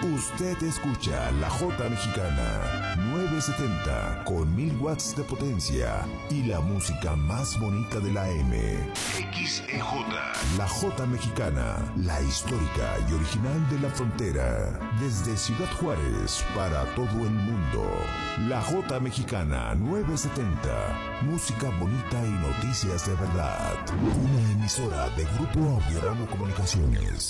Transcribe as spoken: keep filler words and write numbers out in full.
Usted escucha La Jota Mexicana novecientos setenta con mil watts de potencia y la música más bonita de la M. X E J. La Jota Mexicana, la histórica y original de la frontera. Desde Ciudad Juárez para todo el mundo. La Jota Mexicana novecientos setenta. Música bonita y noticias de verdad. Una emisora de Grupo Audiorama Comunicaciones.